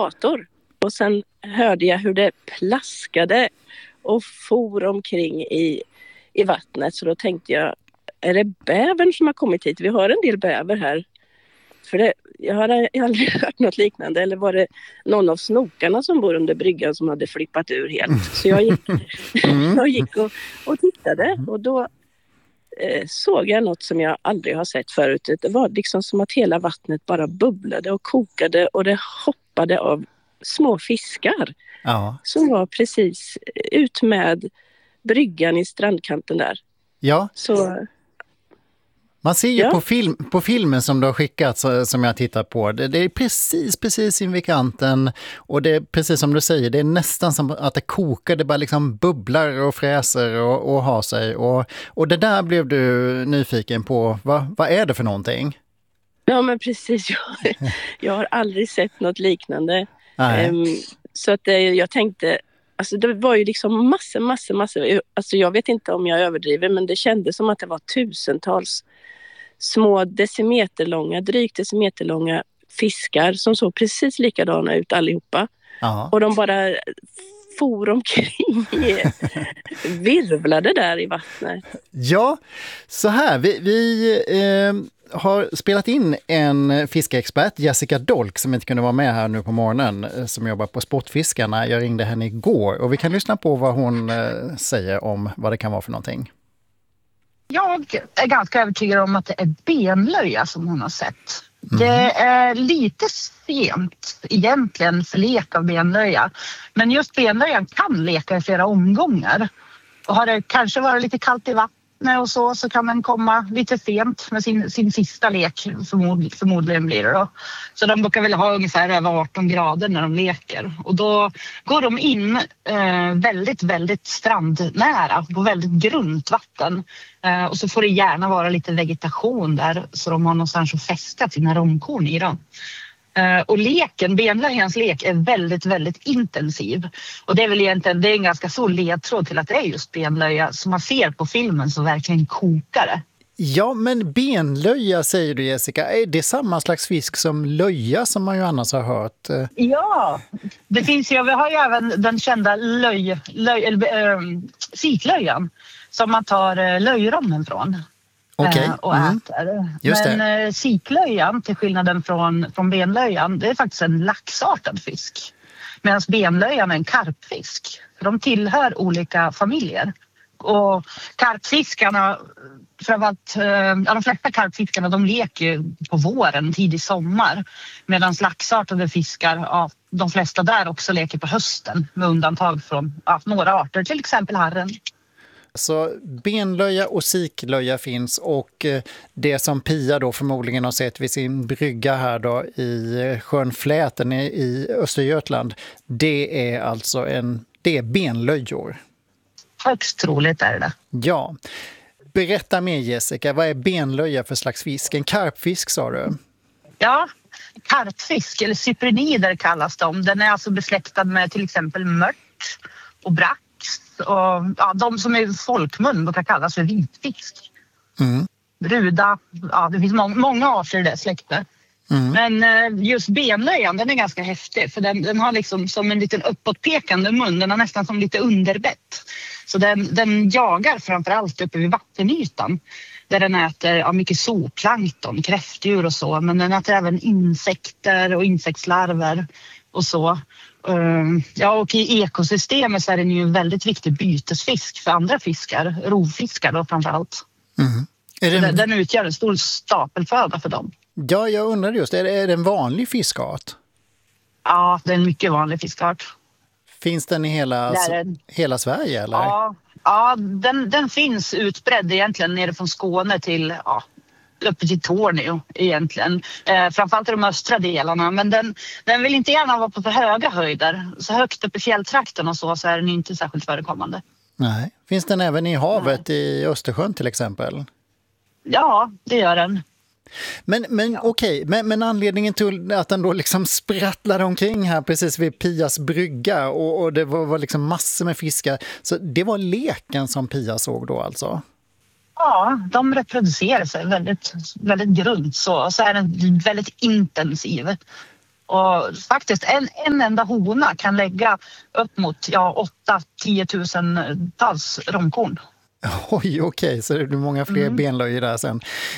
dator. Och sen hörde jag hur det plaskade och for omkring i vattnet. Så då tänkte jag, är det bävern som har kommit hit? Vi har en del bäver här. För jag har aldrig hört något liknande. Eller var det någon av snokarna som bor under bryggan som hade flippat ur helt? Så jag gick och tittade. Och då såg jag något som jag aldrig har sett förut. Det var liksom som att hela vattnet bara bubblade och kokade. Och det hoppade av små fiskar. Ja. Som var precis ut med bryggan i strandkanten där. Ja. Så... Man ser ju på filmen som du har skickat som jag tittar på. Det är precis invid kanten. Och det är precis som du säger, det är nästan som att det kokar. Det bara liksom bubblar och fräser och har sig. Och det där blev du nyfiken på. Vad är det för någonting? Ja, men precis. Jag har aldrig sett något liknande. Så att jag tänkte... Alltså det var ju liksom massor. Alltså jag vet inte om jag överdriver, men det kändes som att det var tusentals små drygt decimeterlånga fiskar som såg precis likadana ut allihopa. Aha. Och de bara for omkring, virvlade där i vattnet. Ja, så här. Vi har spelat in en fiskeexpert, Jessica Dolk, som inte kunde vara med här nu på morgonen, som jobbar på Sportfiskarna. Jag ringde henne igår och vi kan lyssna på vad hon säger om vad det kan vara för någonting. Jag är ganska övertygad om att det är benlöja som hon har sett. Det är lite sent egentligen för lek av benlöja. Men just benlöjan kan leka i flera omgångar. Och har det kanske varit lite kallt i vattnet och så kan den komma lite sent med sin sista lek, förmodligen blir det då. Så de brukar väl ha ungefär över 18 grader när de leker. Och då går de in väldigt, väldigt strandnära på väldigt grunt vatten. Och så får det gärna vara lite vegetation där så de har någonstans att fästa sina romkorn i dem. Och benlöjans lek är väldigt, väldigt intensiv. Och det är väl egentligen en ganska stor ledtråd till att det är just benlöja som man ser på filmen så verkligen kokar det. Ja, men benlöja säger du, Jessica. Är det samma slags fisk som löja som man ju annars har hört? Ja, det finns ju. Vi har ju även den kända siklöjan som man tar löjrommen från. Okay. Och äter. Men siklöjan, till skillnaden från benlöjan, det är faktiskt en laxartad fisk. Medan benlöjan är en karpfisk. För de tillhör olika familjer. Och karpfiskarna, framförallt, de flesta karpfiskarna, de leker ju på våren, tidig sommar. Medan laxartade fiskar, de flesta där också leker på hösten. Med undantag från några arter, till exempel harren. Så benlöja och siklöja finns, och det som Pia då förmodligen har sett vid sin brygga här då i sjön Fläten i Östergötland, det är alltså det är benlöjor. Högst troligt är det. Ja. Berätta mer, Jessica, vad är benlöja för slags fisk? En karpfisk sa du? Ja, karpfisk eller cyprinider kallas de. Den är alltså besläktad med till exempel mört och brack. Och de som är folkmun brukar kallas för vitfisk. Ruda, det finns många arter i det släktet. Men just benlöjan, den är ganska häftig. För den har liksom som en liten uppåtpekande mun. Den har nästan som lite underbett. Så den jagar framförallt uppe vid vattenytan. Där den äter mycket zooplankton, kräftdjur och så. Men den äter även insekter och insektslarver och så. Och i ekosystemet så är den ju en väldigt viktig bytesfisk för andra fiskar, rovfiskar då framförallt. Den utgör en stor stapelföda för dem. Ja, jag undrar just, är det en vanlig fiskart? Ja, det är en mycket vanlig fiskart. Finns den i hela Sverige eller? Ja, den finns utbredd egentligen nere från Skåne till uppe till Tornio egentligen. Framförallt i de östra delarna. Men den vill inte gärna vara på för höga höjder. Så högt upp i fjälltrakten och så är den inte särskilt förekommande. Nej. Finns den även i havet i Östersjön till exempel? Ja, det gör den. Men okej, men anledningen till att den då liksom sprattlade omkring här precis vid Pias brygga och det var liksom massor med fiskar. Så det var leken som Pia såg då alltså? Ja, de reproducerar sig väldigt, väldigt grunt så är den väldigt intensiv. Och faktiskt en enda hona kan lägga upp mot 8-10 000 tals romkorn. Oj, okej, så det blir många fler benlöjor där sen.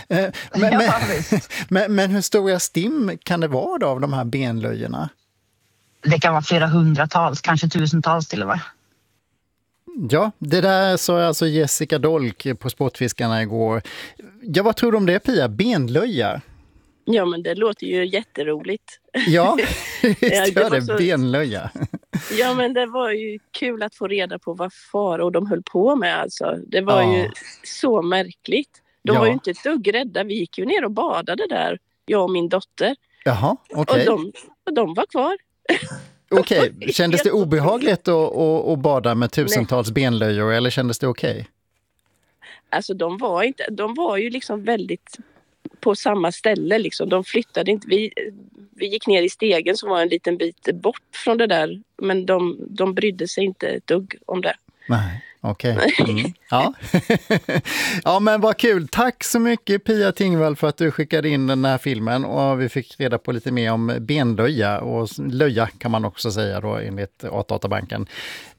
Men hur stora stim kan det vara då av de här benlöjorna? Det kan vara flera hundratals, kanske tusentals till och med. Ja, det där sa alltså Jessica Dolk på Sportfiskarna igår. Ja, vad tror du om det, Pia? Benlöja? Ja, men det låter ju jätteroligt. Ja, visst gör det. Så... Benlöja. Ja, men det var ju kul att få reda på vad far och de höll på med. Alltså. Det var ju så märkligt. De var ju inte ett dugg rädda. Vi gick ju ner och badade där, jag och min dotter. Jaha, okej. Och de var kvar. Okej, kändes det obehagligt att bada med tusentals benlöjor eller kändes det okej? Alltså de var ju liksom väldigt på samma ställe liksom. De flyttade inte. Vi gick ner i stegen som var en liten bit bort från det där, men de brydde sig inte ett dugg om det. Nej, okej. Ja. Ja, men vad kul. Tack så mycket Pia Tingvall för att du skickade in den här filmen och vi fick reda på lite mer om benlöja och löja kan man också säga då enligt Artdatabanken.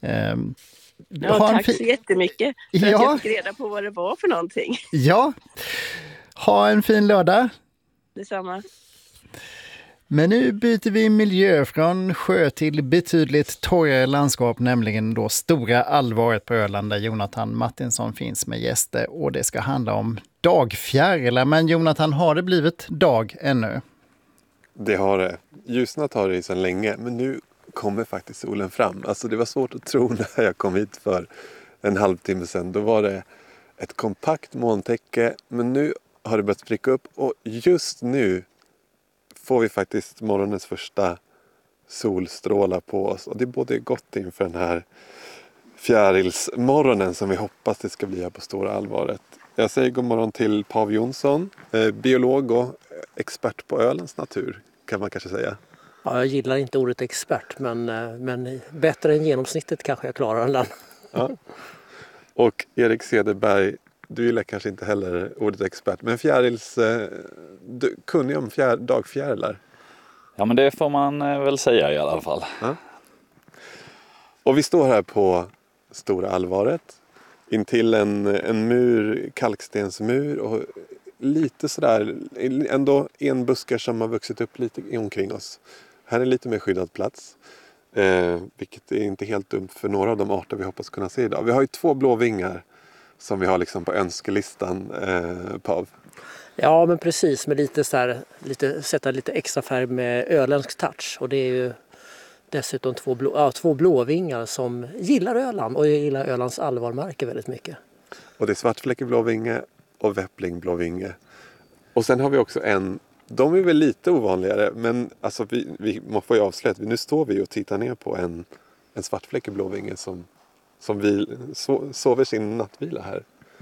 Tack så jättemycket för att jag fick reda på vad det var för någonting. Ja, ha en fin lördag. Detsamma. Men nu byter vi miljö från sjö till betydligt torrare landskap, nämligen då Stora Alvaret på Öland där Jonathan Martinsson finns med gäster och det ska handla om dagfjärilar. Men Jonathan, har det blivit dag ännu? Det har det. Ljusnat har det sedan länge, men nu kommer faktiskt solen fram. Alltså det var svårt att tro när jag kom hit för en halvtimme sedan. Då var det ett kompakt molntäcke, men nu har det börjat spricka upp och just nu får vi faktiskt morgonens första solstrålar på oss. Och det är både gott inför den här fjärilsmorgonen som vi hoppas det ska bli här på Stora Alvaret. Jag säger god morgon till Pav Jonsson, biolog och expert på Ölands natur kan man kanske säga. Ja, jag gillar inte ordet expert, men bättre än genomsnittet kanske jag klarar den. Ja. Och Erik Cederberg, du gillar kanske inte heller ordet expert, men kunnig om dagfjärilar? Ja, men det får man väl säga i alla fall. Ja. Och vi står här på Stora Alvaret intill en mur, kalkstensmur och lite sådär, ändå enbuskar som har vuxit upp lite omkring oss. Här är lite mer skyddad plats, vilket är inte helt dumt för några av de arter vi hoppas kunna se idag. Vi har ju 2 blåvingar som vi har liksom på önskelistan, Pav. Ja, men precis, med sätta lite extra färg med öländsk touch. Och det är ju dessutom 2 blåvingar som gillar Öland och gillar Ölands alvarmarker väldigt mycket. Och det är svartfläckig blåvinge och väppling blåvinge. Och sen har vi också de är väl lite ovanligare, men alltså vi får ju avslöja att nu står vi och tittar ner på en svartfläckig blåvinge som sover sin nattvila här.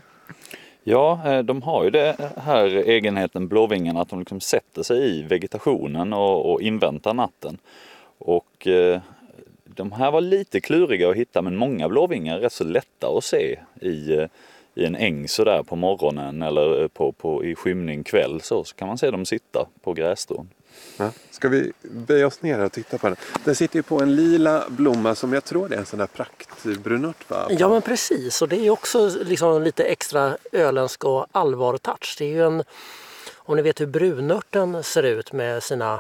Ja, de har ju det här egenheten, blåvingarna, att de liksom sätter sig i vegetationen och inväntar natten. Och de här var lite kluriga att hitta, men många blåvingar är rätt så lätta att se i en äng så där på morgonen eller i skymning kväll så kan man se dem sitta på grässtrån. Ja. Ska vi böja oss ner och titta på den? Den sitter ju på en lila blomma som jag tror det är en sån där praktbrunört, va? Ja, men precis. Och det är ju också liksom lite extra öländsk och allvar-touch. Det är ju om ni vet hur brunörten ser ut med sina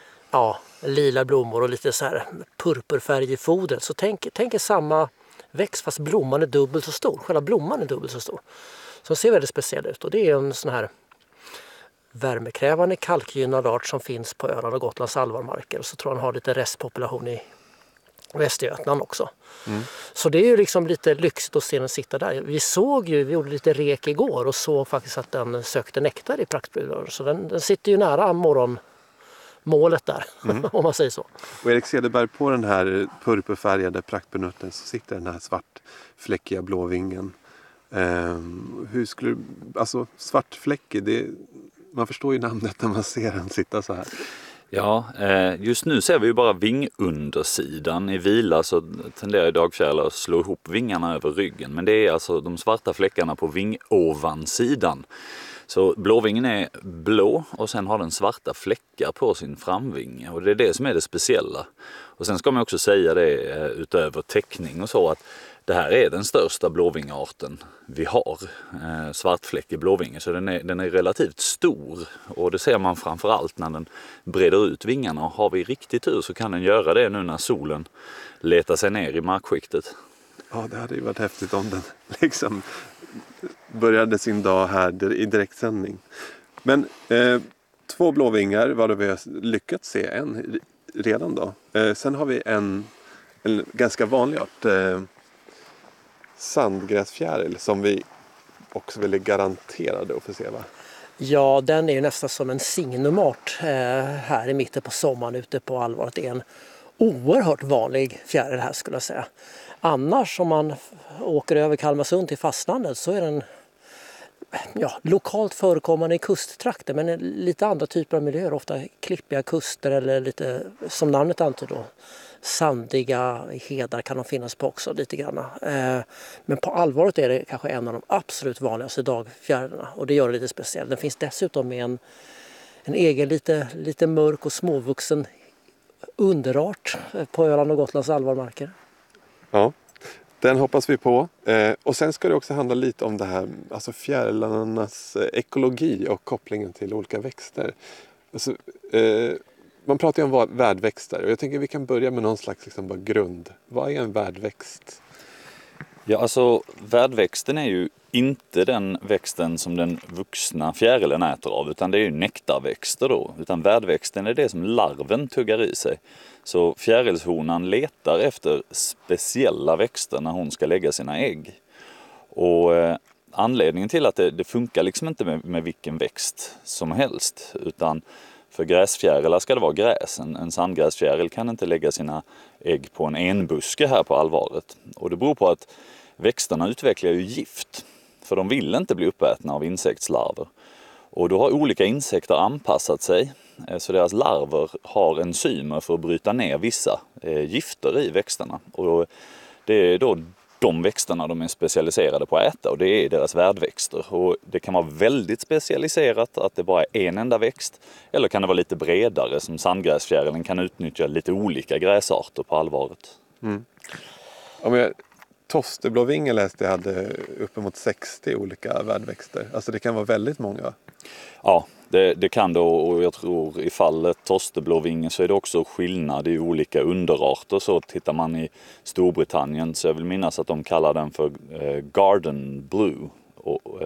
lila blommor och lite så här purpurfärg i fodret, så tänk er samma växt fast blomman är dubbelt så stor. Själva blomman är dubbelt så stor. Så den ser väldigt speciell ut och det är en sån här värmekrävande kalkgynnad art som finns på Öland och Gotlands alvarmarker. Och så tror jag han har lite restpopulation i Västergötland också. Mm. Så det är ju liksom lite lyxigt att se den sitta där. Vi gjorde lite rek igår och såg faktiskt att den sökte nektar i praktbrudar. Så den sitter ju nära morgonmålet där, om man säger så. Och Erik Cederberg, på den här purpurfärgade praktbrunörten så sitter den här svartfläckiga blåvingen. Svartfläckig, man förstår ju namnet när man ser den sitta så här. Ja, just nu ser vi ju bara vingundersidan. I vila så tenderar dagfjärilar att slå ihop vingarna över ryggen. Men det är alltså de svarta fläckarna på vingovansidan Så blåvingen är blå och sen har den svarta fläckar på sin framvinge och det är det som är det speciella. Och sen ska man också säga det utöver täckning och så att det här är den största blåvingarten vi har, svartfläckig blåvinge, så den är relativt stor och det ser man framförallt när den breder ut vingarna. Och har vi riktigt tur så kan den göra det nu när solen letar sig ner i markskiktet. Ja, det hade ju varit häftigt om den liksom började sin dag här i direktsändning. Men 2 blåvingar var det vi har lyckats se en redan då. Sen har vi en ganska vanlig art, sandgräsfjäril, som vi också ville garanterade att få se, va? Ja, den är ju nästan som en signumart här i mitten på sommaren ute på Alvaret. Det är en oerhört vanlig fjäril här skulle jag säga. Annars om man åker över Kalmarsund till fastlandet så är den lokalt förekommande i kusttrakter, men lite andra typer av miljöer, ofta klippiga kuster eller lite, som namnet antyder då, sandiga hedar kan de finnas på också lite grann. Men på Alvaret är det kanske en av de absolut vanligaste dagfjärilarna och det gör det lite speciellt. Den finns dessutom med en egen lite mörk och småvuxen underart på Öland och Gotlands alvarmarker. Ja, den hoppas vi på. Och sen ska det också handla lite om det här, alltså fjärilarnas ekologi och kopplingen till olika växter. Alltså, man pratar ju om värdväxter och jag tänker att vi kan börja med någon slags liksom bara grund. Vad är en värdväxt? Ja, alltså värdväxten är ju inte den växten som den vuxna fjärilen äter av, utan det är ju nektarväxter då. Utan värdväxten är det som larven tuggar i sig. Så fjärilshonan letar efter speciella växter när hon ska lägga sina ägg. Och anledningen till att det funkar liksom inte med vilken växt som helst, utan för gräsfjärilar ska det vara gräs. En sandgräsfjäril kan inte lägga sina ägg på en enbuske här på Alvaret. Och det beror på att växterna utvecklar ju gift. För de vill inte bli uppätna av insektslarver. Och då har olika insekter anpassat sig. Så deras larver har enzymer för att bryta ner vissa gifter i växterna. Och det är då de växterna de är specialiserade på att äta och det är deras värdväxter. Och det kan vara väldigt specialiserat att det bara är en enda växt. Eller kan det vara lite bredare som sandgräsfjärilen kan utnyttja lite olika gräsarter på Alvaret. Mm. Ja, tosterblåvinge läste jag hade uppemot 60 olika värdväxter. Alltså det kan vara väldigt många. Ja, det kan det och jag tror i fallet tosterblåvinge så är det också skillnad i olika underarter. Så tittar man i Storbritannien så jag vill minnas att de kallar den för garden blue och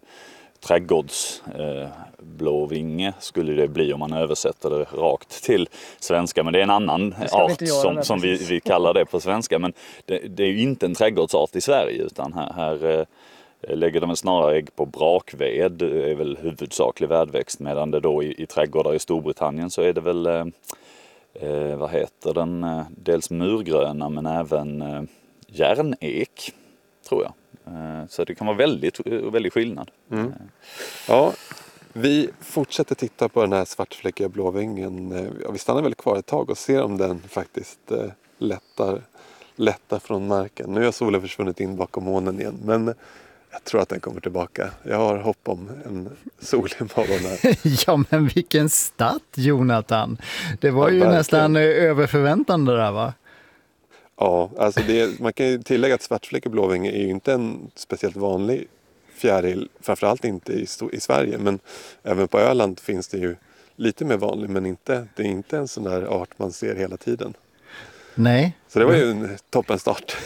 trädgårdsblåvinge skulle det bli om man översätter det rakt till svenska. Men det är en annan art som vi kallar det på svenska. Men det är ju inte en trädgårdsart i Sverige utan här lägger de snarare ägg på brakved, det är väl huvudsaklig värdväxt, medan det då i trädgårdar i Storbritannien så är det väl, vad heter den, dels murgröna men även järnek, tror jag. Så det kan vara väldigt skillnad. Mm. Ja, vi fortsätter titta på den här svartfläckiga blåvingen. Vi stannar väl kvar ett tag och ser om den faktiskt lättar från marken. Nu har solen försvunnit in bakom månen igen, men jag tror att den kommer tillbaka. Jag har hopp om en solig morgon här. Ja, men vilken start, Jonathan. Det var ju nästan över förväntan det där, va? Ja, alltså man kan ju tillägga att svartfläckig blåvinge är ju inte en speciellt vanlig fjäril. Framförallt inte i Sverige, men även på Öland finns det ju lite mer vanlig, men det är inte en sån där art man ser hela tiden. Nej. Så det var ju en toppenstart.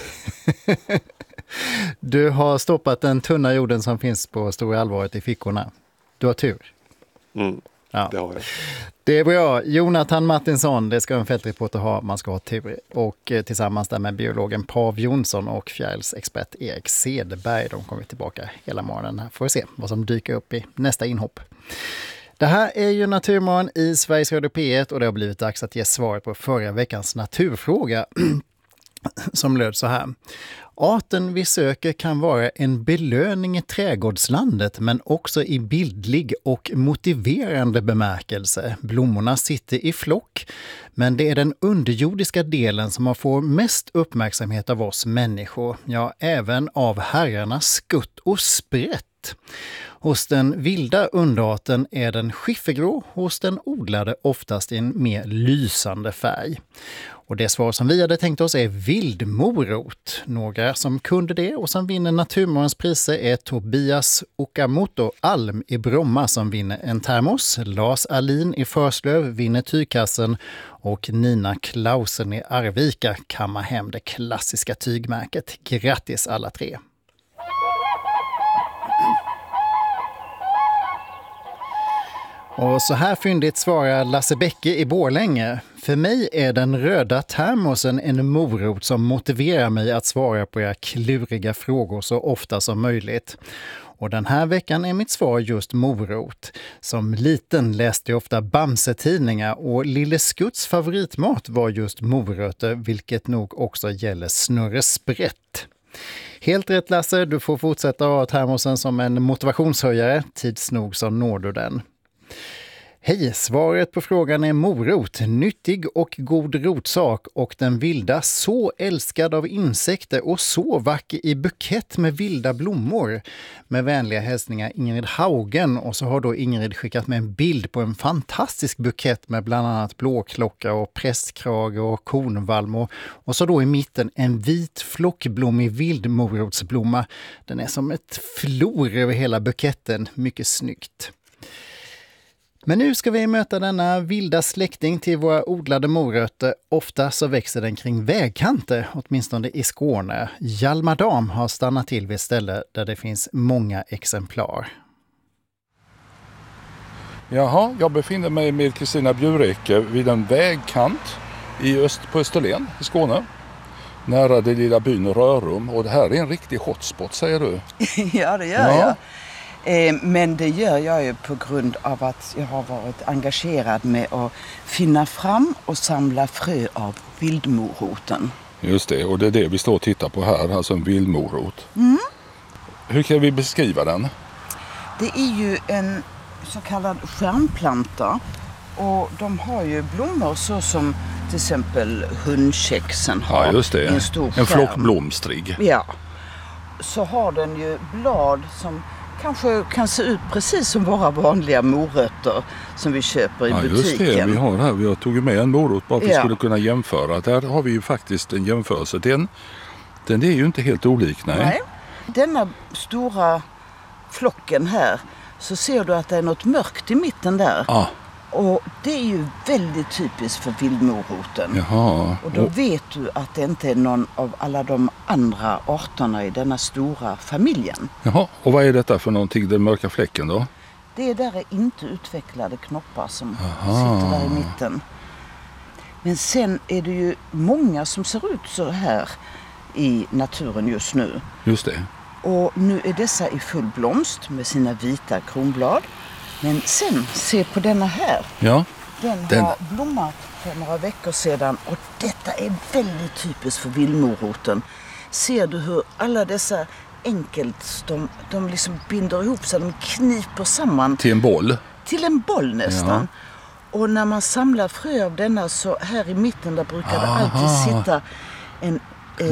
Du har stoppat den tunna jorden som finns på Stora Alvaret i fickorna. Du har tur. Ja. Det har jag. Det är bra. Jonathan Martinsson, det ska en fältreporter ha. Man ska ha tur. Och tillsammans där med biologen Pav Jonsson och fjärilsexpert Erik Cederberg. De kommer tillbaka hela morgonen. Här får vi se vad som dyker upp i nästa inhopp. Det här är ju Naturmorgon i Sveriges Radio P1 och det har blivit dags att ge svaret på förra veckans naturfråga som löd så här. Arten vi söker kan vara en belöning i trädgårdslandet men också i bildlig och motiverande bemärkelse. Blommorna sitter i flock, men det är den underjordiska delen som får mest uppmärksamhet av oss människor. Ja, även av herrarna Skutt och Sprätt. vitt. Hos den vilda underarten är den skiffergrå, hos den odlade oftast i en mer lysande färg. Och det svar som vi hade tänkt oss är vildmorot. Några som kunde det och som vinner Naturmorgons priser är Tobias Okamoto Alm i Bromma som vinner en termos, Lars Alin i Förslöv vinner tygkassen och Nina Klausen i Arvika kammar hem det klassiska tygmärket. Grattis alla tre! Och så här fyndigt svarar Lasse Bäcke i Borlänge. För mig är den röda termosen en morot som motiverar mig att svara på era kluriga frågor så ofta som möjligt. Och den här veckan är mitt svar just morot. Som liten läste jag ofta Bamse-tidningar och Lille Skutts favoritmat var just morötter, vilket nog också gäller Snurre Sprätt. Helt rätt Lasse, du får fortsätta ha termosen som en motivationshöjare. Tids nog så når du den. Hej, svaret på frågan är morot, nyttig och god rotsak och den vilda så älskad av insekter och så vacker i bukett med vilda blommor. Med vänliga hälsningar Ingrid Haugen och så har då Ingrid skickat med en bild på en fantastisk bukett med bland annat blåklocka och prästkrage och kornvalm och så då i mitten en vit flockblommig vildmorotsblomma. Den är som ett flor över hela buketten, mycket snyggt. Men nu ska vi möta denna vilda släkting till våra odlade morötter. Ofta så växer den kring vägkanter, åtminstone i Skåne. Hjalmardam har stannat till vid ett ställe där det finns många exemplar. Jaha, jag befinner mig med Kristina Bjureke vid en vägkant på Österlen i Skåne. Nära det lilla byn Rörum. Och det här är en riktig hotspot, säger du? Ja, det gör jag. Men det gör jag ju på grund av att jag har varit engagerad med att finna fram och samla frö av vildmoroten. Just det, och det är det vi står och tittar på här, alltså en vildmorot. Hur kan vi beskriva den? Det är ju en så kallad stjärnplanta och de har ju blommor så som till exempel hundkäxen har. Ja, just det. En stor en flockblomstrig. Ja, så har den ju blad som kanske kan se ut precis som våra vanliga morötter som vi köper i butiken. Just det, vi har tagit med en morot bara för att vi skulle kunna jämföra. Där har vi ju faktiskt en jämförelse. Den är ju inte helt olik, nej. Denna stora flocken här så ser du att det är något mörkt i mitten där. Ja. Och det är ju väldigt typiskt för vildmoroten. Jaha. Och då vet du att det inte är någon av alla de andra arterna i denna stora familjen. Jaha, och vad är detta för någonting, den mörka fläcken då? Det där är inte utvecklade knoppar som sitter där i mitten. Men sen är det ju många som ser ut så här i naturen just nu. Just det. Och nu är dessa i full blomst med sina vita kronblad. Men sen, se på denna här. Ja. Den har blommat för några veckor sedan och detta är väldigt typiskt för vildmoroten. Ser du hur alla dessa enkelt, de liksom binder ihop sig, de kniper samman. Till en boll? Till en boll nästan. Ja. Och när man samlar frö av denna så här i mitten där brukar det alltid sitta en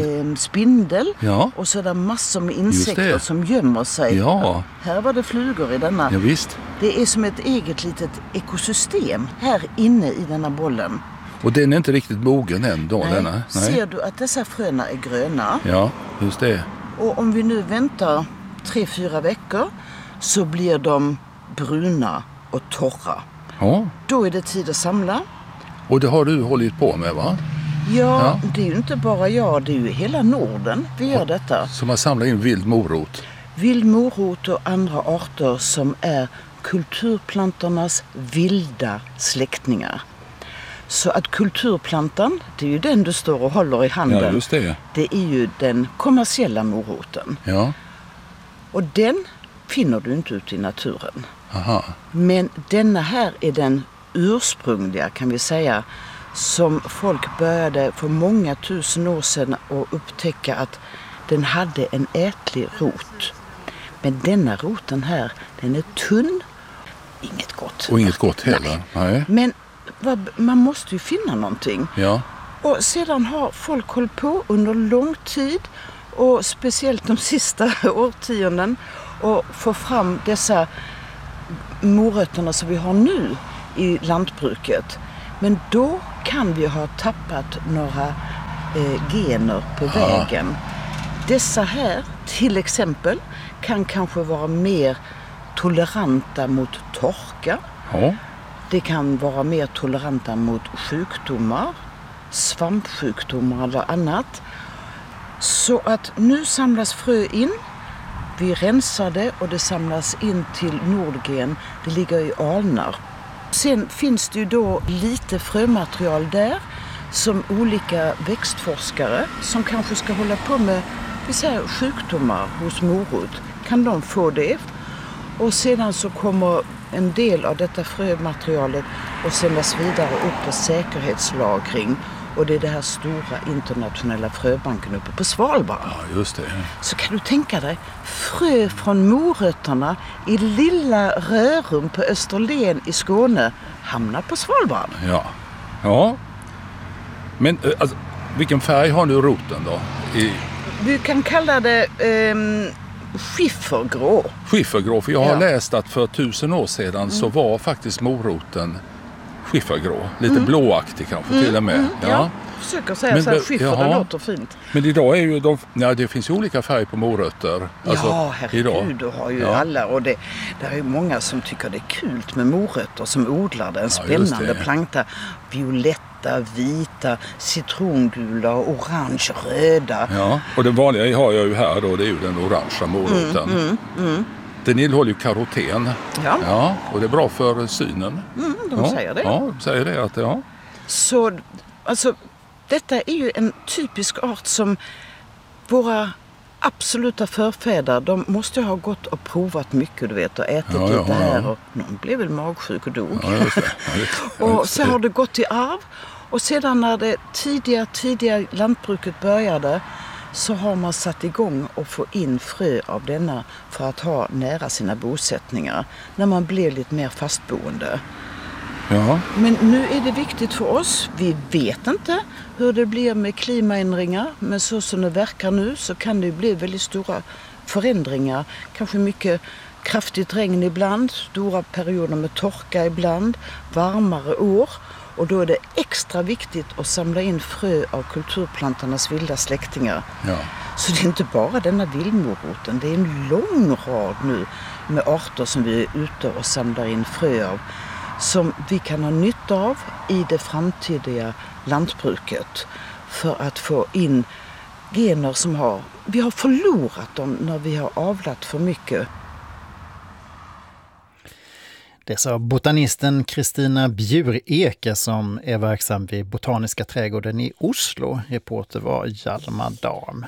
spindel och så är det massor med insekter som gömmer sig. Ja. Här var det flugor i denna. Ja, visst. Det är som ett eget litet ekosystem här inne i denna bollen. Och den är inte riktigt mogen än då? Nej. Ser du att dessa fröna är gröna? Ja, just det. Och om vi nu väntar 3-4 veckor så blir de bruna och torra. Ja. Då är det tid att samla. Och det har du hållit på med, va? Ja, det är ju inte bara jag, det är ju hela Norden vi gör detta. Så man samlar in vild morot? Vild morot och andra arter som är kulturplantornas vilda släktingar. Så att kulturplantan, det är ju den du står och håller i handen. Ja, just det. Det är ju den kommersiella moroten. Ja. Och den finner du inte ute i naturen. Aha. Men denna här är den ursprungliga, kan vi säga, som folk började för många tusen år sedan att upptäcka att den hade en ätlig rot. Men denna roten här, den är tunn, inget gott. Och inget gott heller. Nej. Men man måste ju finna någonting. Ja. Och sedan har folk hållit på under lång tid och speciellt de sista årtionden och få fram dessa morötterna som vi har nu i lantbruket. Men då kan vi ha tappat några gener på vägen. Dessa här till exempel kan kanske vara mer toleranta mot torka. Ja. Det kan vara mer toleranta mot sjukdomar, svampsjukdomar eller annat. Så att nu samlas frö in, vi rensar det och det samlas in till Nordgen. Det ligger i Alnarp. Sen finns det ju då lite frömaterial där som olika växtforskare som kanske ska hålla på med sjukdomar hos morot. Kan de få det? Och sedan så kommer en del av detta frömaterialet att sändas vidare upp på säkerhetslagring. Och det är det här stora internationella fröbanken uppe på Svalbard. Ja, just det. Så kan du tänka dig frö från morötterna i lilla Rörum på Österlen i Skåne hamnar på Svalbard. Ja. Ja. Men alltså, vilken färg har nu roten då? Vi kan kalla det skiffergrå. Skiffergrå, för jag har läst att för 1000 år sedan så var faktiskt moroten skiffergrå. Lite blåaktig kanske till och med. Ja, försöker säga så här, skiffer, det låter fint. Men idag är ju det finns ju olika färg på morötter. Alltså, ja, herregud, du har ju alla. Och det är ju många som tycker det är kul med morötter som odlar det. En spännande planta. Violetta, vita, citrongula, orange, röda. Ja, och den vanliga har jag ju här då, det är ju den orangea moroten. Den innehåller ju karoten. Ja, och det är bra för synen. De säger det. Ja, de säger det. Att, Så, alltså, detta är ju en typisk art som våra absoluta förfäder, de måste ha gått och provat mycket, du vet, och ätit lite här. Och någon blev väl magsjuk och dog. Ja, just det. Och så har det gått i arv. Och sedan när det tidiga lantbruket började så har man satt igång och få in frö av denna för att ha nära sina bosättningar när man blir lite mer fastboende. Ja. Men nu är det viktigt för oss. Vi vet inte hur det blir med klimaändringar, men så som det verkar nu så kan det bli väldigt stora förändringar. Kanske mycket kraftigt regn ibland, stora perioder med torka ibland, varmare år. Och då är det extra viktigt att samla in frö av kulturplantornas vilda släktingar. Ja. Så det är inte bara denna vildmoroten, det är en lång rad nu med arter som vi är ute och samlar in frö av. Som vi kan ha nytta av i det framtida lantbruket för att få in gener som vi har förlorat dem när vi har avlat för mycket. Det sa botanisten Kristina Bjureke som är verksam vid Botaniska trädgården i Oslo. Reporter var Hjalmar Dam.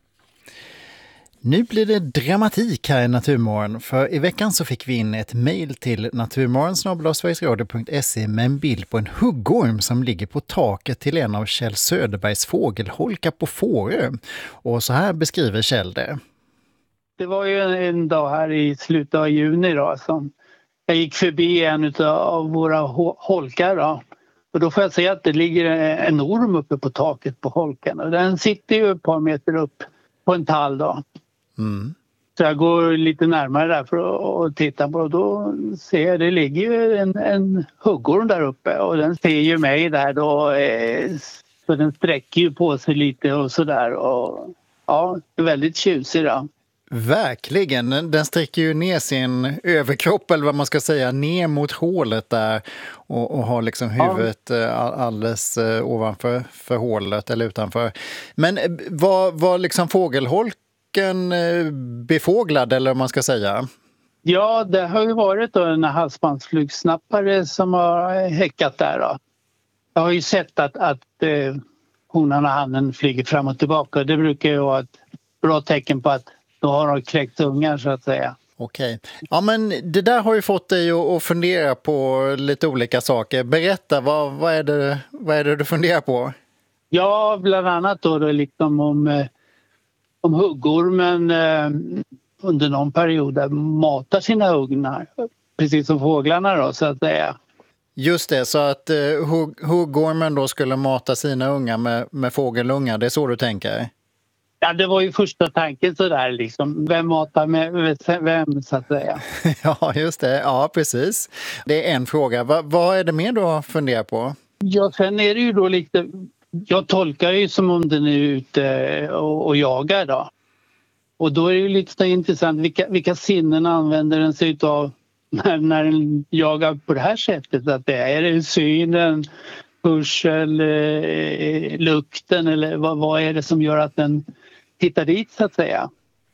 Nu blir det dramatik här i Naturmorgon, för i veckan så fick vi in ett mejl till naturmorgon@sverigesradio.se med en bild på en huggorm som ligger på taket till en av Kjell Söderbergs fågelholkar på Fårö. Och så här beskriver Kjell det. Det var ju en dag här i slutet av juni då, som jag gick förbi en av våra holkar då. Och då får jag se att det ligger en orm uppe på taket på holken. Och den sitter ju ett par meter upp på en tall då. Så jag går lite närmare där för att titta på, och då ser jag det ligger ju en huggorm där uppe, och den ser ju mig där då, så den sträcker ju på sig lite och sådär, och ja, det är väldigt tjusig då. Verkligen, den sträcker ju ner sin överkropp eller vad man ska säga ner mot hålet där och har liksom huvudet alldeles ovanför hålet eller utanför. Men var liksom fågelholken befåglad eller vad man ska säga? Ja, det har ju varit då en halsbandsflugsnappare som har häckat där då. Jag har ju sett att honan och hannen flyger fram och tillbaka. Det brukar ju vara ett bra tecken på att då har de kläckt ungar så att säga. Okej. Ja, men det där har ju fått dig att fundera på lite olika saker. Berätta, vad är det du funderar på? Ja, bland annat då liksom om huggormen under någon period matar sina ungar. Precis som fåglarna då, så att säga. Just det, så att huggormen då skulle mata sina ungar med fågelungar, det är så du tänker? Ja, det var ju första tanken sådär liksom. Vem matar med vem så att säga. Ja, just det. Ja, precis. Det är en fråga. Vad är det mer du funderar på? Ja, sen är det ju då lite... Jag tolkar ju som om den är ute och jagar då. Och då är det ju lite så intressant vilka sinnen använder den sig utav när den jagar på det här sättet. Att är det synen, hörsel, lukten eller vad är det som gör att den tittar dit så att säga?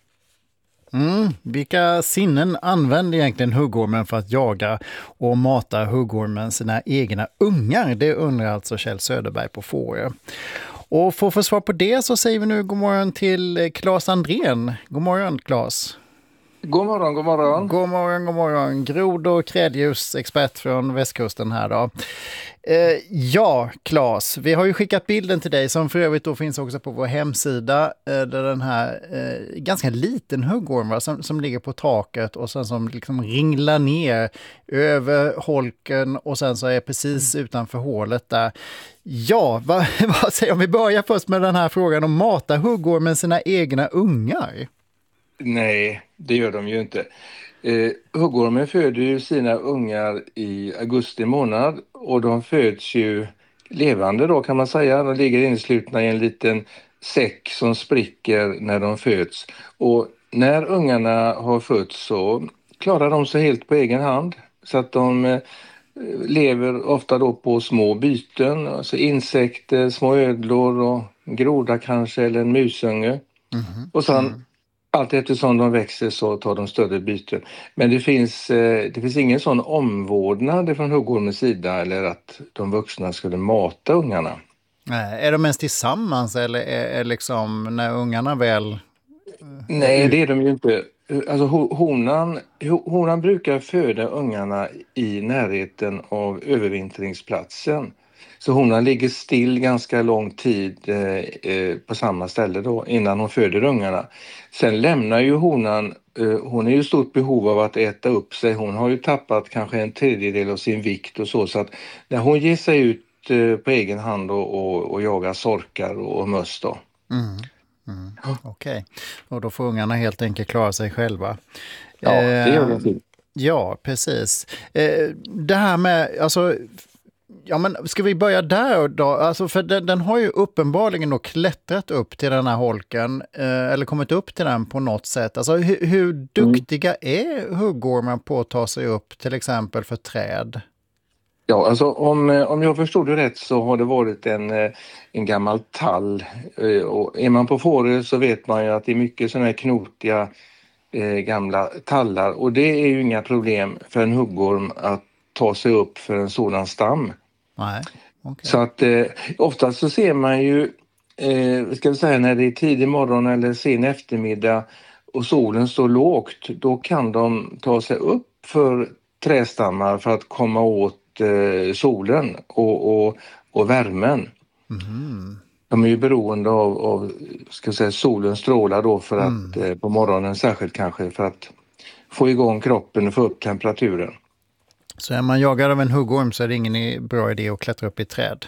Vilka sinnen använder egentligen huggormen för att jaga och mata huggormen sina egna ungar? Det undrar alltså Kjell Söderberg på Fårö. Och för att få svar på det så säger vi nu god morgon till Claes Andrén. God morgon, Claes. God morgon, god morgon. God morgon, god morgon. Grod- och kräldjursexpert från västkusten här då. Ja, Claes, vi har ju skickat bilden till dig som för övrigt då finns också på vår hemsida där den här ganska liten huggorm som ligger på taket och sen som liksom ringlar ner över holken och sen så är precis utanför hålet där. Ja, vad säger om vi börjar först med den här frågan om mata huggormen sina egna ungar? Nej, det gör de ju inte. Huggormen föder ju sina ungar i augusti månad och de föds ju levande då kan man säga. De ligger inslutna i en liten säck som spricker när de föds. Och när ungarna har fötts så klarar de sig helt på egen hand. Så att de lever ofta då på små byten, alltså insekter, små ödlor och groda kanske eller en musunge. Och sen allt eftersom de växer så tar de större byten. Men det finns ingen sån omvårdnad från huggormens sida eller att de vuxna skulle mata ungarna. Nej, är de ens tillsammans eller är liksom när ungarna väl... Nej, det är de ju inte. Alltså honan brukar föda ungarna i närheten av övervintringsplatsen. Så honan ligger still ganska lång tid på samma ställe då innan hon föder ungarna. Sen lämnar ju honan, hon är ju i stort behov av att äta upp sig. Hon har ju tappat kanske 1/3 av sin vikt och så att när hon ger sig ut på egen hand och jagar sorkar och möss då. Okej. Och då får ungarna helt enkelt klara sig själva. Ja, det gör de. Ja, precis. Det här med, alltså... Ja, men ska vi börja där då? Alltså för den har ju uppenbarligen då klättrat upp till den här holken eller kommit upp till den på något sätt. Alltså hur duktiga är huggormar på att ta sig upp till exempel för träd? Ja, alltså om jag förstod det rätt så har det varit en gammal tall. Och är man på Fårö så vet man ju att det är mycket sådana här knotiga gamla tallar. Och det är ju inga problem för en huggorm att ta sig upp för en sådan stam. Nej. Okay. Så att oftast så ser man ju, ska vi säga när det är tidig morgon eller sen eftermiddag och solen står lågt, då kan de ta sig upp för trästammar för att komma åt solen och värmen. De är ju beroende av ska vi säga, solens strålar då för att på morgonen särskilt kanske för att få igång kroppen och få upp temperaturen. Så är man jagar av en huggorm så är det ingen bra idé att klättra upp i träd.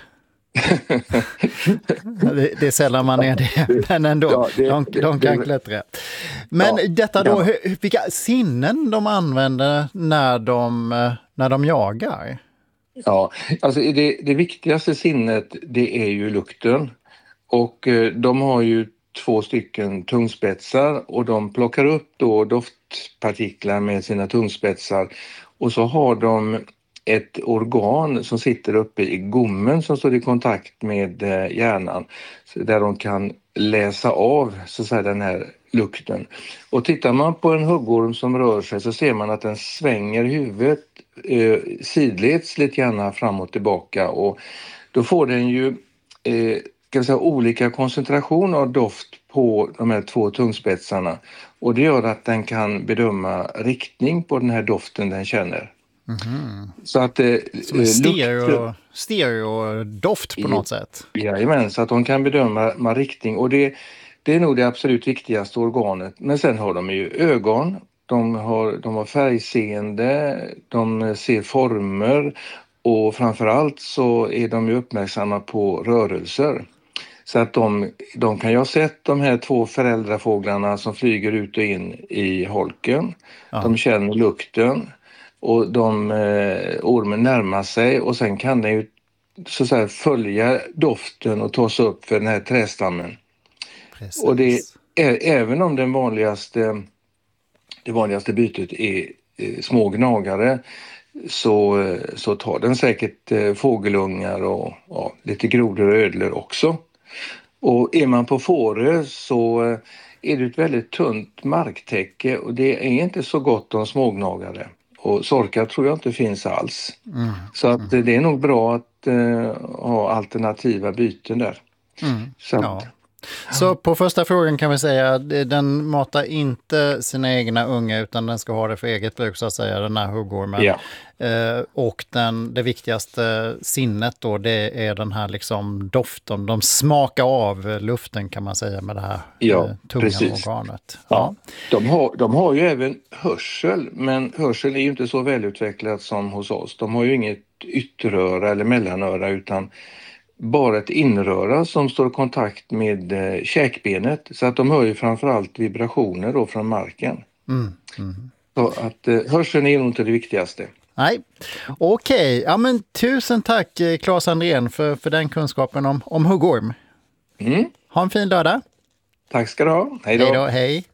Det är sällan man är det, men ändå, ja, de kan klättra. Men ja, detta då, vilka sinnen de använder när de jagar? Ja, alltså det viktigaste sinnet det är ju lukten. Och de har ju 2 stycken tungspetsar och de plockar upp då doftpartiklar med sina tungspetsar. Och så har de ett organ som sitter uppe i gommen som står i kontakt med hjärnan. Där de kan läsa av så att säga, den här lukten. Och tittar man på en huggorm som rör sig så ser man att den svänger huvudet sidleds lite grann fram och tillbaka. Och då får den ju ska vi säga, olika koncentration av doft på de här 2 tungspetsarna. Och det gör att den kan bedöma riktning på den här doften den känner. Så att som stereo-doft på något sätt. Jajamän, så att de kan bedöma riktning. Och det är nog det absolut viktigaste organet. Men sen har de ju ögon. De har färgseende. De ser former. Och framförallt så är de ju uppmärksamma på rörelser. Så att de kan ju ha sett de här 2 föräldrafåglarna som flyger ut och in i holken. Ja. De känner lukten och ormen närmar sig och sen kan den ju så att säga följa doften och ta sig upp för den här trästammen. Precis. Och det är, även om det vanligaste bytet är små gnagare, så tar den säkert fågelungar och lite grodor och ödlor också. Och är man på Fårö så är det ett väldigt tunt marktäcke och det är inte så gott om smågnagare. Och sorkar tror jag inte finns alls. Så att det är nog bra att ha alternativa byten där. Så på första frågan kan vi säga att den matar inte sina egna unga utan den ska ha det för eget bruk så att säga, den här huggormen. Ja. Och det viktigaste sinnet då, det är den här liksom doften. De smakar av luften kan man säga med det här tunga organet. Ja. De har ju även hörsel, men hörsel är ju inte så välutvecklat som hos oss. De har ju inget ytteröra eller mellanöra utan bara ett inröra som står i kontakt med käkbenet, så att de hör ju framförallt vibrationer då från marken. Så att hörseln är nog inte det viktigaste. Nej, okej. Ja, men tusen tack Claes Andrén för den kunskapen om huggorm. Ha en fin lördag. Tack ska du ha. Hej då. Hej då, hej.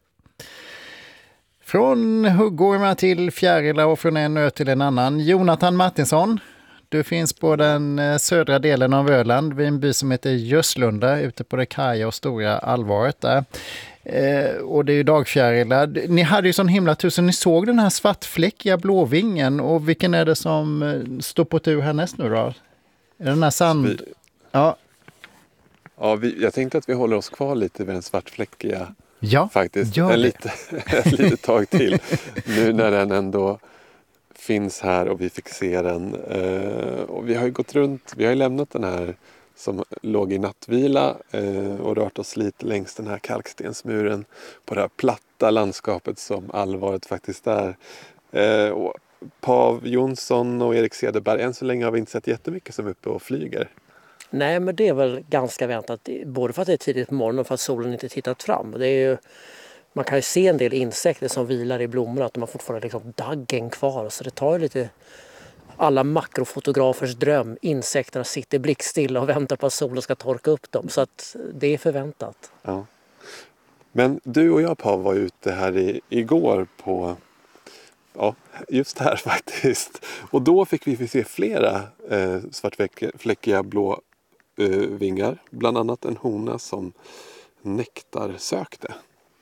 Från huggormar till fjärilar och från en ö till en annan. Jonathan Martinsson. Du finns på den södra delen av Öland vid en by som heter Göslunda ute på det karga och stora Alvaret där. Och det är ju dagfjärilar. Ni hade ju sån himla tur så ni såg den här svartfläckiga blåvingen och vilken är det som står på tur härnäst nu då? Är det den här sand... Ja, jag tänkte att vi håller oss kvar lite vid den svartfläckiga faktiskt. En lite tag till nu när den ändå finns här och vi fick se den. Och vi har ju gått runt, vi har ju lämnat den här som låg i nattvila och rört oss lite längs den här kalkstensmuren på det här platta landskapet som Alvaret faktiskt är. Och Pav Jonsson och Erik Cederberg, än så länge har vi inte sett jättemycket som är uppe och flyger. Nej, men det är väl ganska väntat, både för att det är tidigt på morgonen och för att solen inte tittat fram. Det är ju, man kan ju se en del insekter som vilar i blommor, att de har fortfarande liksom daggen kvar. Så det tar ju lite alla makrofotografers dröm. Insekterna sitter blickstilla och väntar på att solen ska torka upp dem. Så att det är förväntat. Ja. Men du och jag, Pav, var ute här igår på... Ja, just här faktiskt. Och då fick vi se flera svartfläckiga blå vingar. Bland annat en hona som nektar sökte.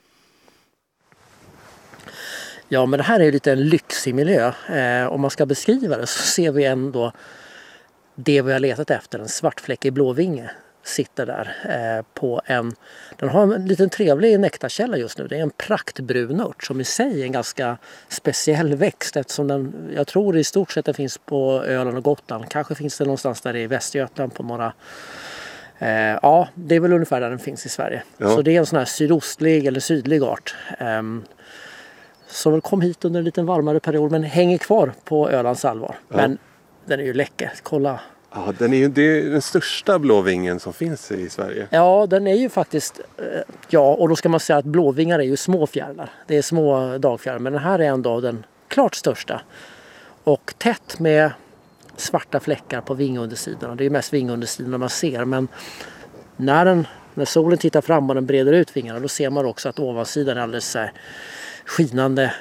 Ja, men det här är lite en lyxig miljö. Om man ska beskriva det så ser vi ändå det vi har letat efter. En svartfläckig blåvinge sitter där på en... Den har en liten trevlig nektarkälla just nu. Det är en praktbrunört som i sig är en ganska speciell växt eftersom den, jag tror i stort sett den finns på Öland och Gotland. Kanske finns det någonstans där i Västergötland på några... ja, det är väl ungefär där den finns i Sverige. Ja. Så det är en sån här sydostlig eller sydlig art. Som väl kom hit under en liten varmare period men hänger kvar på Ölands Alvar. Ja. Men den är ju läcker. Kolla. Ja, det är den största blåvingen som finns i Sverige. Ja, den är ju faktiskt... Ja, och då ska man säga att blåvingar är ju små fjärilar. Det är små dagfjärilar, men den här är ändå den klart största. Och tätt med svarta fläckar på vingundersidan. Det är ju mest vingundersidan man ser, men när solen tittar fram och den breder ut vingarna, då ser man också att ovansidan är alldeles så här skinande...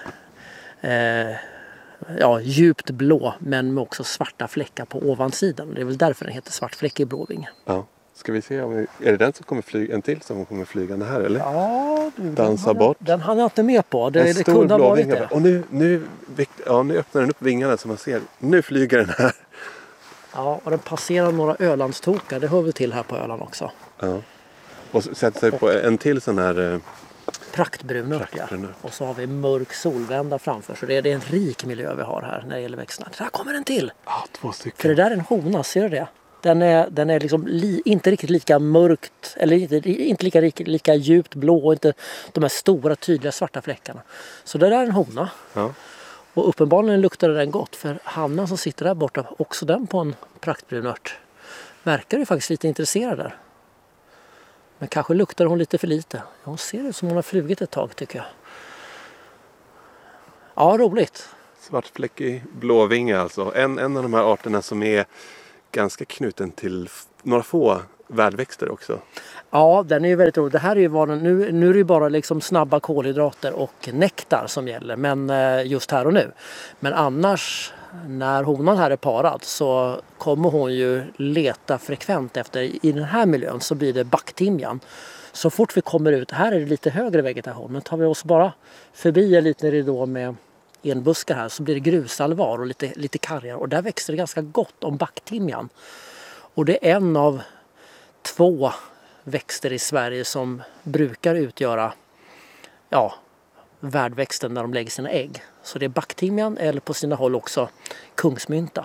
djupt blå men med också svarta fläckar på ovansidan. Det är väl därför den heter svartfläckig blåvinge. Ja. Ska vi se är det den som kommer flyga, en till som kommer flyga här eller? Ja, dansa bort. Den hann jag inte med på. Det kunde ha varit det. Och nu öppnar den upp vingarna så man ser. Nu flyger den här. Ja, och den passerar några Ölandstokar. Det hör vi till här på Öland också. Ja. Och sätter sig på en till sån här praktbrunört. Ja. Och så har vi mörk solvända framför. Så det är en rik miljö vi har här när det gäller växterna. Där kommer en till. Ja, 2 stycken. För det där är en hona, ser du det? Den är liksom inte riktigt lika mörkt eller inte lika djupt blå och inte de här stora tydliga svarta fläckarna. Så det där är en hona. Ja. Och uppenbarligen luktar den gott för hannen som sitter där borta, också den på en praktbrunört, verkar ju faktiskt lite intresserad där. Men kanske luktar hon lite för lite. Hon ser ut som hon har flugit ett tag tycker jag. Ja, roligt. Svartfläckig blåvinge alltså. En av de här arterna som är ganska knuten till några få värdväxter också. Ja, den är ju väldigt rolig. Det här är ju bara, nu är det ju bara liksom snabba kolhydrater och nektar som gäller, men just här och nu. Men annars, när honan här är parad så kommer hon ju leta frekvent efter, i den här miljön så blir det backtimjan. Så fort vi kommer ut, här är det lite högre vegetation, men tar vi oss bara förbi en liten ridå med enbuskar här så blir det grusalvar och lite karriär, och där växer det ganska gott om backtimjan. Och det är en av 2 växter i Sverige som brukar utgöra värdväxten när de lägger sina ägg. Så det är backtimjan eller på sina håll också kungsmynta.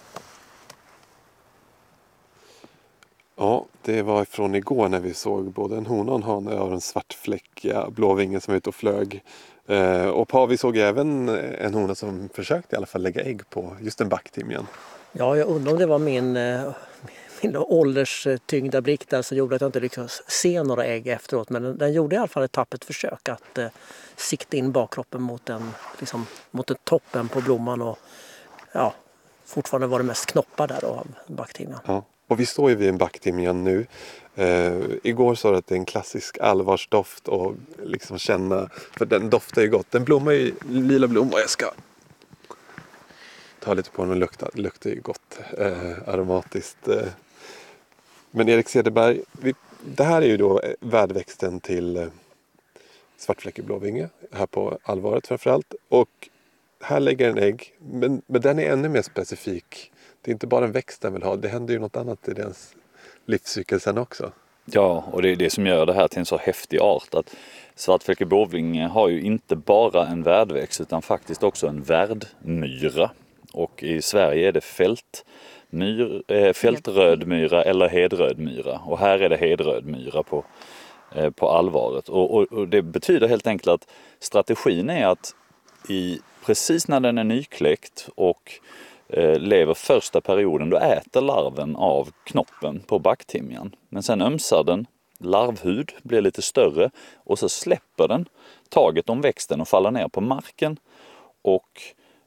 Ja, det var från igår när vi såg både en hona och en hane av den svartfläckiga blåvingen som var ute och flög. Och vi såg även en hona som försökte i alla fall lägga ägg på just en backtimjan. Ja, jag undrar om det var min ålderstyngda blick där som gjorde att jag inte lyckades se några ägg efteråt. Men den gjorde i alla fall ett tappert försök att sikta in bakkroppen mot den toppen på blomman. Och fortfarande var det mest knoppar där av backtimjan. Ja. Och vi står ju vid en backtimjan nu. Igår sa du att det är en klassisk allvarsdoft och liksom känna, för den doftar ju gott. Den blommar ju lila blom och jag ska ta lite på den och luktar ju gott, aromatiskt. Men Erik Cederberg, det här är ju då värdväxten till svartfläckig blåvinge här på Alvaret framförallt. Och här lägger en ägg, men den är ännu mer specifik. Det är inte bara en växt den vill ha, det händer ju något annat i dens livscykel sen också. Ja, och det är det som gör det här till en så häftig art. Att svartfläckig blåvinge har ju inte bara en värdväxt utan faktiskt också en värdmyra. Och i Sverige är det fältrödmyra eller hedrödmyra. Och här är det hedrödmyra på Alvaret. Och det betyder helt enkelt att strategin är att precis när den är nykläckt och lever första perioden, då äter larven av knoppen på backtimjan. Men sen ömsar den larvhud, blir lite större och så släpper den taget om växten och faller ner på marken och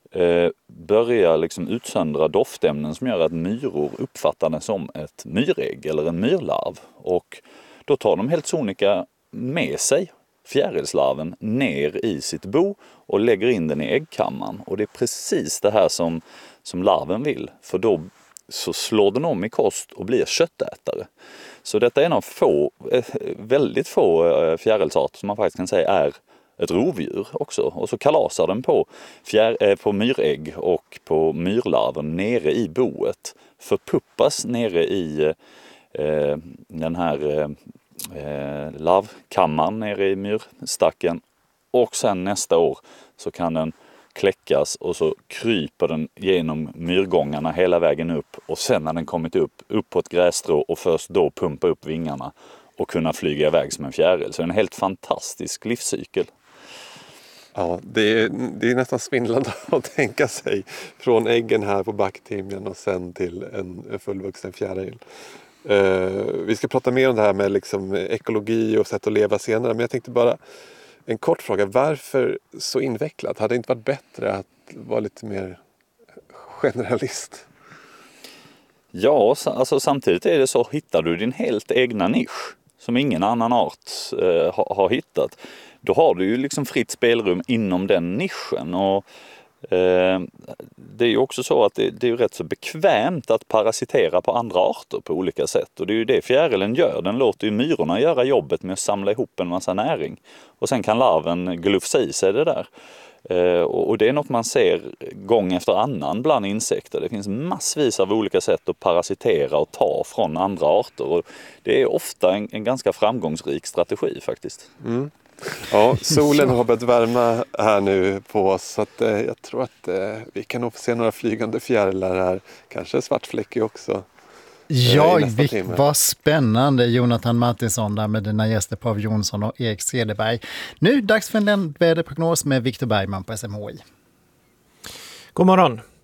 börjar liksom utsöndra doftämnen som gör att myror uppfattar den som ett myrägg eller en myrlarv. Och då tar de helt sonika med sig fjärilslarven ner i sitt bo och lägger in den i äggkammaren. Och det är precis det här som larven vill, för då så slår den om i kost och blir köttätare. Så detta är en av väldigt få fjärilsarter som man faktiskt kan säga är ett rovdjur också. Och så kalasar den på myrägg och på myrlarven nere i boet. Förpuppas nere i den här larvkammaren nere i myrstacken. Och sen nästa år så kan den kläckas och så kryper den genom myrgångarna hela vägen upp. Och sen när den kommit upp på ett grässtrå och först då pumpa upp vingarna och kunna flyga iväg som en fjäril. Så det är en helt fantastisk livscykel. Ja, det är nästan svindlande att tänka sig från äggen här på backtimjan och sen till en fullvuxen fjäril. Vi ska prata mer om det här med liksom ekologi och sätt att leva senare, men jag tänkte bara en kort fråga. Varför så invecklat? Hade det inte varit bättre att vara lite mer generalist? Ja, alltså samtidigt är det så, hittar du din helt egna nisch som ingen annan art har hittat, då har du ju liksom fritt spelrum inom den nischen. Och det är ju också så att det är ju rätt så bekvämt att parasitera på andra arter på olika sätt. Och det är ju det fjärilen gör. Den låter ju myrorna göra jobbet med att samla ihop en massa näring. Och sen kan larven glufsa i sig det där. Och det är något man ser gång efter annan bland insekter. Det finns massvis av olika sätt att parasitera och ta från andra arter. Och det är ofta en ganska framgångsrik strategi faktiskt. Mm. Ja, solen har börjat värma här nu på oss, så att, jag tror att vi kan nog få se några flygande fjärilar här. Kanske svartfläckig också. Ja, vad spännande, Jonathan Martinsson där med dina gäster Pav Jonsson och Erik Cederberg. Nu dags för en väderprognos med Viktor Bergman på SMHI. God morgon.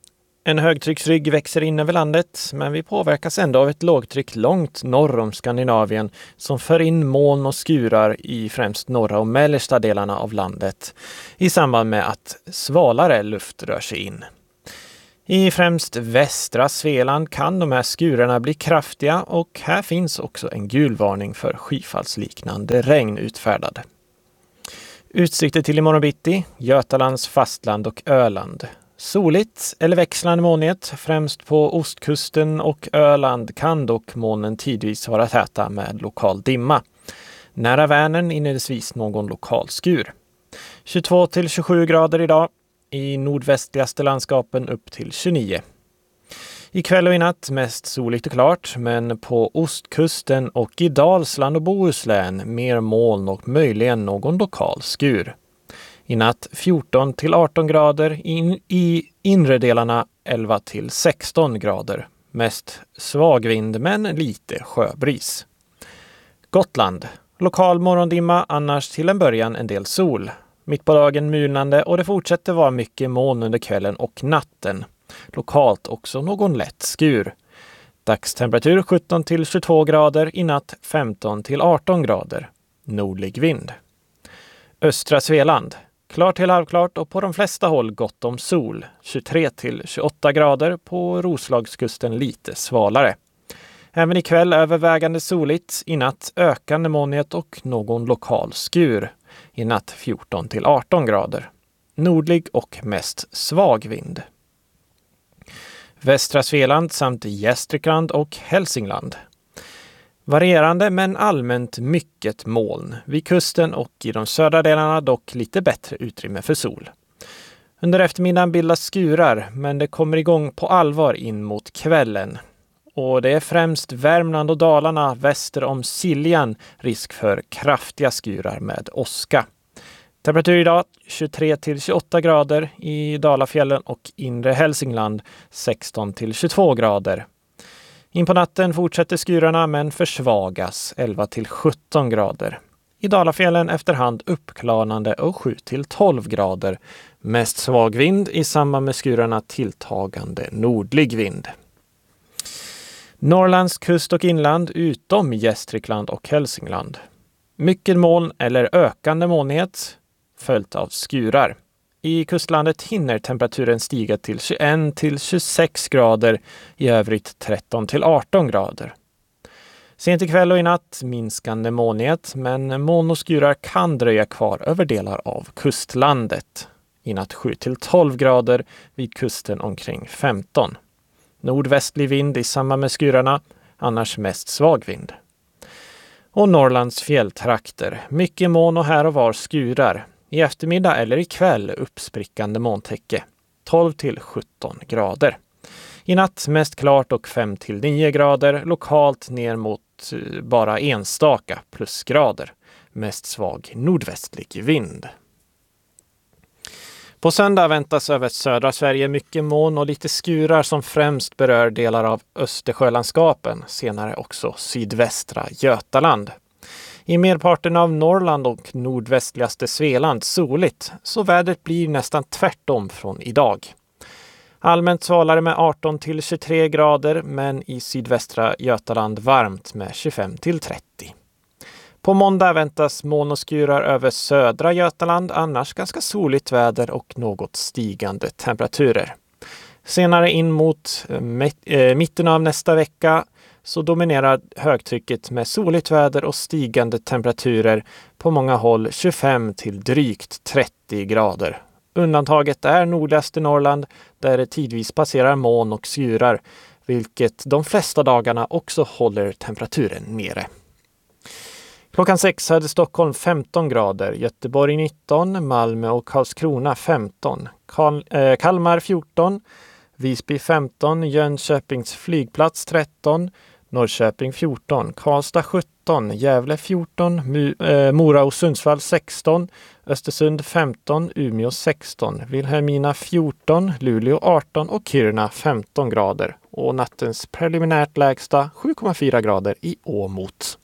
En högtrycksrygg växer in över landet, men vi påverkas ändå av ett lågtryck långt norr om Skandinavien som för in moln och skurar i främst norra och mellersta delarna av landet i samband med att svalare luft rör sig in. I främst västra Svealand kan de här skurarna bli kraftiga och här finns också en gul varning för skyfallsliknande regn utfärdad. Utsikter till imorgon bitti, Götalands fastland och Öland. Soligt eller växlande molnighet, främst på ostkusten och Öland kan dock molnen tidvis vara täta med lokal dimma. Nära Vänern inledningsvis någon lokal skur. 22-27 grader idag, i nordvästligaste landskapen upp till 29. Ikväll och i natt mest soligt och klart, men på ostkusten och i Dalsland och Bohuslän mer moln och möjligen någon lokal skur. I natt 14-18 grader, i inre delarna 11-16 grader. Mest svag vind men lite sjöbris. Gotland. Lokal morgondimma, annars till en början en del sol. Mitt på dagen mulnande och det fortsätter vara mycket moln under kvällen och natten. Lokalt också någon lätt skur. Dagstemperatur 17-22 grader, i natt 15-18 grader. Nordlig vind. Östra Svealand. Klart till halvklart och på de flesta håll gott om sol. 23-28 grader, på Roslagskusten lite svalare. Även ikväll övervägande soligt, i natt ökande molnighet och någon lokal skur. I natt 14-18 grader. Nordlig och mest svag vind. Västra Svealand samt Gästrikland och Hälsingland. Varierande men allmänt mycket moln. Vid kusten och i de södra delarna dock lite bättre utrymme för sol. Under eftermiddagen bildas skurar, men det kommer igång på allvar in mot kvällen. Och det är främst Värmland och Dalarna väster om Siljan risk för kraftiga skurar med åska. Temperatur idag 23-28 grader, i Dalafjällen och inre Hälsingland 16-22 grader. In på natten fortsätter skurarna men försvagas 11-17 grader. I Dalafjällen efterhand uppklarnande och 7-12 grader. Mest svag vind, i samband med skurarna tilltagande nordlig vind. Norrlands kust och inland utom Gästrikland och Hälsingland. Mycket moln eller ökande molnighet följt av skurar. I kustlandet hinner temperaturen stiga till 21-26 grader, i övrigt 13-18 grader. Sent ikväll och i natt minskande molnighet, men moln och skurar kan dröja kvar över delar av kustlandet. I natt 7-12 grader, vid kusten omkring 15. Nordvästlig vind i samband med skurarna, annars mest svag vind. Och Norrlands fjälltrakter, mycket moln och här och var skurar. I eftermiddag eller ikväll uppsprickande molntäcke, 12-17 grader. I natt mest klart och 5-9 grader, lokalt ner mot bara enstaka plusgrader. Mest svag nordvästlig vind. På söndag väntas över södra Sverige mycket moln och lite skurar som främst berör delar av Östersjölandskapen, senare också sydvästra Götaland. I merparten av Norrland och nordvästligaste Svealand soligt, så vädret blir nästan tvärtom från idag. Allmänt svalare med 18-23 grader, men i sydvästra Götaland varmt med 25-30. På måndag väntas moln och skurar över södra Götaland, annars ganska soligt väder och något stigande temperaturer. Senare in mot mitten av nästa vecka så dominerar högtrycket med soligt väder och stigande temperaturer, på många håll 25 till drygt 30 grader. Undantaget är nordligaste Norrland, där det tidvis passerar moln och skurar, vilket de flesta dagarna också håller temperaturen nere. Klockan 6 hade Stockholm 15 grader, Göteborg 19, Malmö och Karlskrona 15, Kalmar 14, Visby 15, Jönköpings flygplats 13, Norrköping 14, Karlstad 17, Gävle 14, Mora och Sundsvall 16, Östersund 15, Umeå 16, Vilhelmina 14, Luleå 18 och Kiruna 15 grader. Och nattens preliminärt lägsta 7,4 grader i Åmot.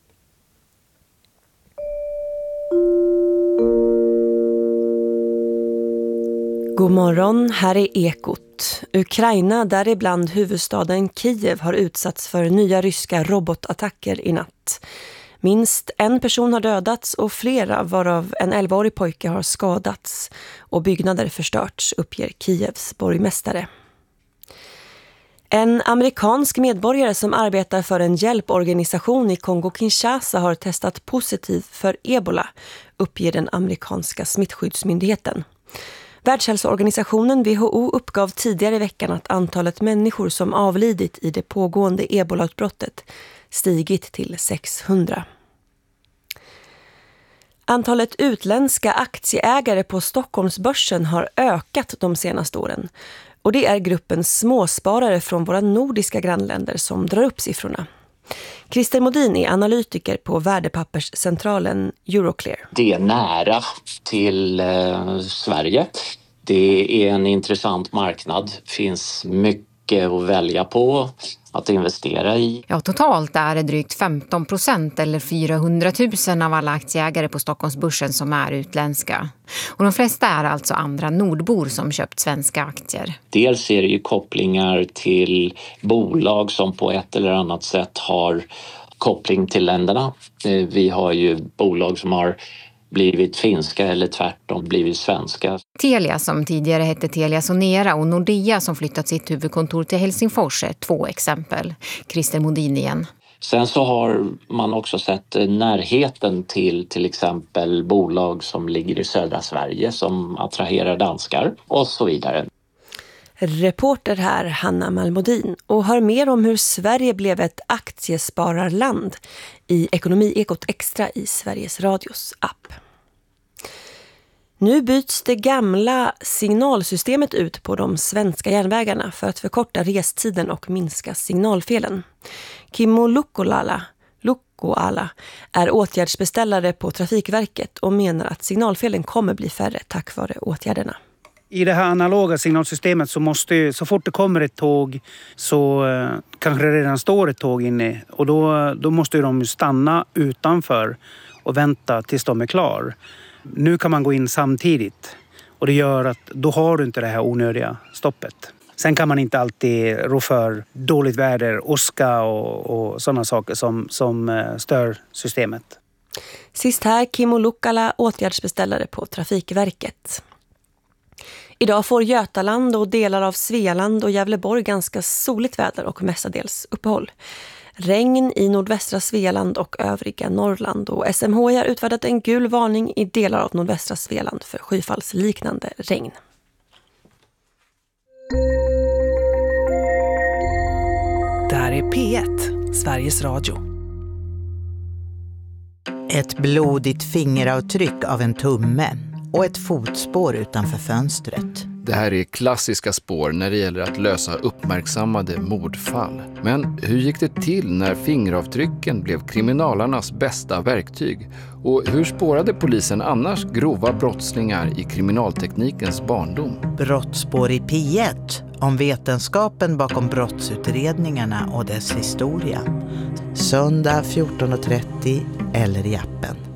God morgon, här är Ekot. Ukraina, däribland huvudstaden Kiev, har utsatts för nya ryska robotattacker i natt. Minst en person har dödats och flera, varav en 11-årig pojke, har skadats och byggnader förstörts, uppger Kievs borgmästare. En amerikansk medborgare som arbetar för en hjälporganisation i Kongo-Kinshasa har testat positivt för ebola, uppger den amerikanska smittskyddsmyndigheten. Världshälsoorganisationen WHO uppgav tidigare i veckan att antalet människor som avlidit i det pågående ebolautbrottet stigit till 600. Antalet utländska aktieägare på Stockholmsbörsen har ökat de senaste åren. Och det är gruppen småsparare från våra nordiska grannländer som drar upp siffrorna. Christer Modin är analytiker på värdepapperscentralen Euroclear. Det är nära till Sverige. Det är en intressant marknad. Det finns mycket att välja på, att investera i. Ja, totalt är det drygt 15% eller 400 000 av alla aktieägare på Stockholmsbörsen som är utländska. Och de flesta är alltså andra nordbor som köpt svenska aktier. Dels är det ju kopplingar till bolag som på ett eller annat sätt har koppling till länderna. Vi har ju bolag som har blivit finska eller tvärtom blivit svenska. Telia, som tidigare hette Telia Sonera, och Nordea, som flyttat sitt huvudkontor till Helsingfors, är 2 exempel. Christer Modin igen. Sen så har man också sett närheten till exempel bolag som ligger i södra Sverige som attraherar danskar och så vidare. Reporter här, Hanna Malmodin, och hör mer om hur Sverige blev ett aktiespararland i Ekonomi-Ekot Extra i Sveriges Radios app. Nu byts det gamla signalsystemet ut på de svenska järnvägarna för att förkorta restiden och minska signalfelen. Kimmo Lukkoala är åtgärdsbeställare på Trafikverket och menar att signalfelen kommer bli färre tack vare åtgärderna. I det här analoga signalsystemet så måste, så fort det kommer ett tåg så kanske det redan står ett tåg inne. Och då måste de stanna utanför och vänta tills de är klar. Nu kan man gå in samtidigt och det gör att då har du inte det här onödiga stoppet. Sen kan man inte alltid rå för dåligt väder, åska och sådana saker som stör systemet. Sist här Kimmo Lukkoala, åtgärdsbeställare på Trafikverket. Idag får Götaland och delar av Svealand och Gävleborg ganska soligt väder och mestadels uppehåll. Regn i nordvästra Svealand och övriga Norrland, och SMHI har utfärdat en gul varning i delar av nordvästra Svealand för skyfallsliknande regn. Det här är P1, Sveriges Radio. Ett blodigt fingeravtryck av en tumme och ett fotspår utanför fönstret. Det här är klassiska spår när det gäller att lösa uppmärksammade mordfall. Men hur gick det till när fingeravtrycken blev kriminalarnas bästa verktyg? Och hur spårade polisen annars grova brottslingar i kriminalteknikens barndom? Brottsspår i P1 om vetenskapen bakom brottsutredningarna och dess historia. Söndag 14.30 eller i appen.